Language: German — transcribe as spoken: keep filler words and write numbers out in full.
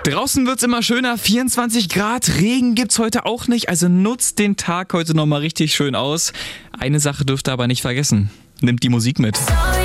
Draußen wird's immer schöner, vierundzwanzig Grad, Regen gibt's heute auch nicht, also nutzt den Tag heute nochmal richtig schön aus. Eine Sache dürft ihr aber nicht vergessen, nimmt die Musik mit.